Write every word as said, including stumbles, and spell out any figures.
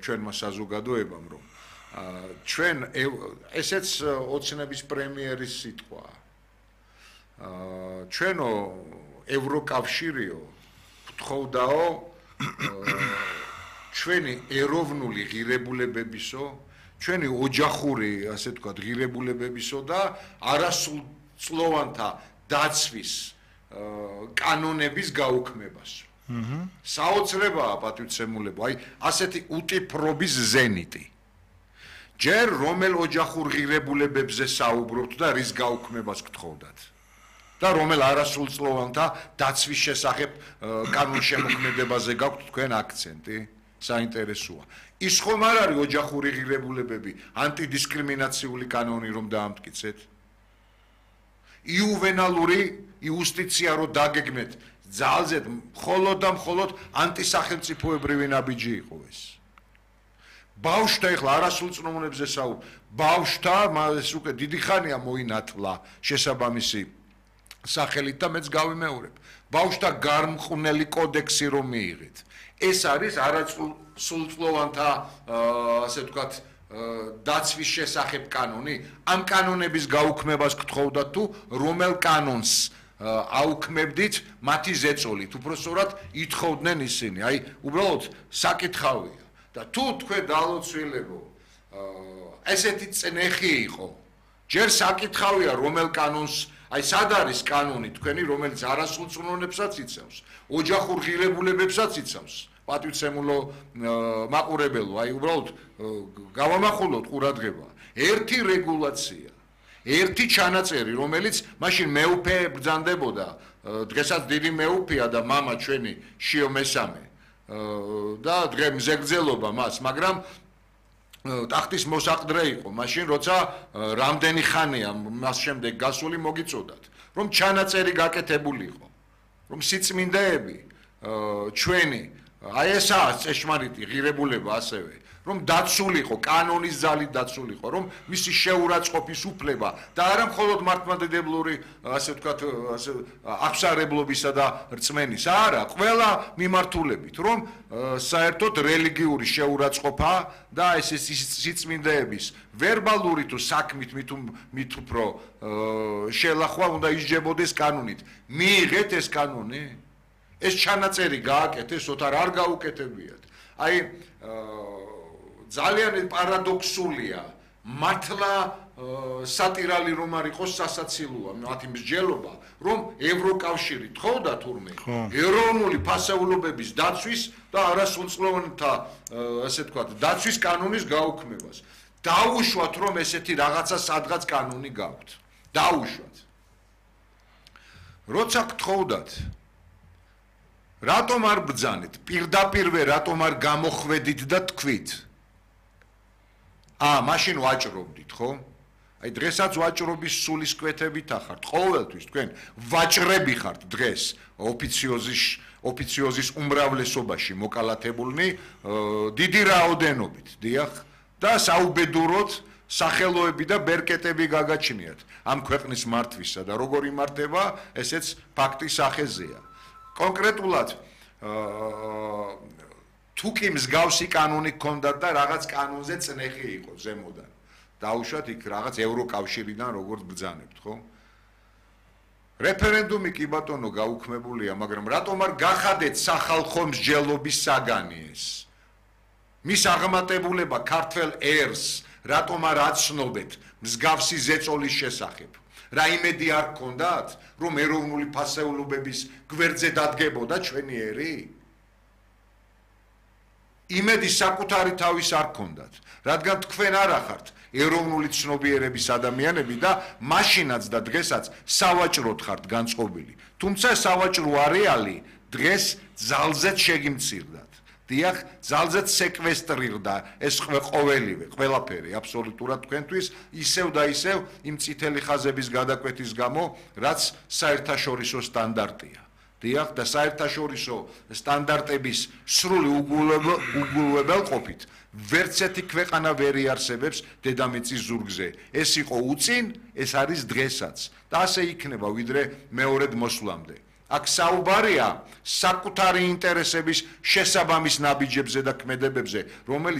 ჩვენმა საზოგადოებამ, რომ ჩვენ ესეც ოცნების პრემიერის სიტყვაა. ჩვენო ევროკავშირიო გთხოვდაო ჩვენი ეროვნული ღირებულებებისო, ჩვენი ოჯახური, ასე ვთქვათ, ღირებულებებისო და არასრულწლოვანთა დაცვის კანონების გაუქმებასო. საოცრებაა პატივცემულებო, აი ასეთი უტიფრობის ზენიტი. ჯერ რომელ ოჯახურ ღირებულებებზე საუბრობთ და რის გაუქმებას გთხოვდათ? და რომელ არასრულწლოვანთა დაცვის შესახებ კანონშემოქმედებაზე გაქვთ თქვენ აქცენტი? საინტერესოა. ის ხომ არ არის ოჯახური ღირებულებები, ანტიდისკრიმინაციული კანონი რომ დაამტკიცეთ? იუვენალური იუსტიცია რო დაგეგმეთ, ძალზედ მხოლოდ და მხოლოდ ანტისახელმწიფოებრივი ნაბიჯი იყო ეს. ბავშვთა ეხლა არასრულწლოვანებზე საუბრობ. ბავშვთა ეს უკვე დიდი ხანია მოინათლა შესაბამისი სახელით და მეც გავიმეორებ. ბავშვთა გარმყვნელი კოდექსი რომ მიიღეთ. ეს არის არასრულწლოვანთა ასე ვთქვათ დაცვის შესახებ კანონი. ამ კანონების გაუქმებას გთხოვდათ თუ რომელ კანონს აუქმებდით მათი ზეწოლით? უბრალოდ ითხოვდნენ ისინი. აი უბრალოდ საკითხავია. და თუ თქვენ დალოცვილებო ესეთი წნეხი იყო. ჯერ საკითხავია რომელ კანონს, აი სად არის კანონი თქვენი, რომელიც არასრულწლოვანებსაც იცავს, ოჯახურ ღირებულებებსაც იცავს. პატივცემულო მაყურებელო, აი უბრალოდ გავამახვილოთ ყურადღება. ერთი რეგულაცია, ერთი ჩანაწერი, რომელიც მაშინ მეუფე ბრძანდებოდა, დღესაც დიდი მეუფეა და მამა ჩვენი შიო მესამე და დღე მზეგრძელობა მას, მაგრამ ტახტის მოსაყდრე იყო, მაშინ როცა რამდენი ხანია მას შემდეგ გასული მოგიწოდათ, რომ ჩანაწერი გაკეთებული იყო, რომ სიწმინდეები ჩვენი აი ესაა წეშმარიტი ღირებულება ასევე, რომ დაცულიყო, კანონის ძალით დაცულიყო, რომ მისი შეურაცხყოფის უფლება და არა მხოლოდ მართლმადიდებლური, ასე ვთქვათ, აღსარებლობისა და რწმენის, არა, ყველა მიმართულებით, რომ საერთოდ რელიგიური შეურაცხყოფა და ეს სიწმინდეების ვერბალური თუ საქმით მით უფრო შელახვა უნდა ისჯებოდეს კანონით. მიიღეთ ეს კანონი? ეს ჩანაწერი გააკეთეს, ოთარ არ გაუკეთებიათ. აი ძალიან პარადოქსულია, მართლა სატირალი რომ არ იყოს სასაცილოა მათი მსჯელობა, რომ ევროკავშირი თხოვდა თურმე ეროვნული ფასეულობების დაცვის და არასრულწლოვანთა ასე ვთქვათ, დაცვის კანონის გაუქმებას. დაუშვათ, რომ ესეთი რაღაცა სადღაც კანონი გაქვთ. დაუშვათ. როცა გთხოვდათ, რატომ არ ბრძანეთ? პირდაპირვე რატომ არ გამოხვედით და თქვით? აა, მაშინ ვაჭრობდით, ხო? აი დღესაც ვაჭრობის სულისკვეთებით ახართ. ყოველთვის თქვენ ვაჭრები ხართ დღეს ოფიციოზის ოფიციოზის უმრავლესობაში მოკალათებულნი დიდი რაოდენობით, დიახ, და საუბედუროთ სახელოები და ბერკეტები გაგაჩნიათ ამ ქვეყნის მართვისა და როგორ იმართება, ესეც ფაქტის სახეზეა. კონკრეტულად თუ კი მსგავსი კანონი გქონდათ და რაღაც კანონზე წნეხი იყო ზემოდან. დაუშვათ იქ რაღაც ევროკავშირიდან როგორც ბრძანებთ, ხო? რეფერენდუმი კი ბატონო გაუქმებულია, მაგრამ რატომ არ გახადეთ სახალხო მსჯელობის საგანი ეს? მის აღმატებულება ქართველ ერს რატომ არ აცნობეთ მსგავსი ზეწოლის შესახებ? რა იმედი არ გქონდათ, რომ ეროვნული ფასეულობების გვერდზე დადგებოდა ჩვენი ერი? იმედი საკუთარი თავის არ გქონდათ, რადგან თქვენ არ ახართ ეროვნული ცნობიერების ადამიანები და მაშინაც და დღესაც სავაჭროდ ხართ განწყობილი. თუმცა სავაჭრო არეალი დღეს ძალზედ შეგიმცირდათ. დიახ, ძალზედ სეკვესტრირდა ეს ყოველივე, ყველაფერი აბსოლუტურად თქვენთვის ისევ და ისევ იმ წითელი ხაზების გადაკვეთის გამო, რაც საერთაშორისო სტანდარტია. დიახ, და საერთაშორისო სტანდარტების სრული უგულებელყოფით ვერც ერთი ქვეყანა ვერ იარსებებს დედამიწის ზურგზე. ეს იყო უწინ, ეს არის დღესაც და ასე იქნება ვიდრე მეორედ მოსვლამდე. აქ საუბარია საკუთარი ინტერესების შესაბამის ნაბიჯებზე და ქმედებებზე, რომელიც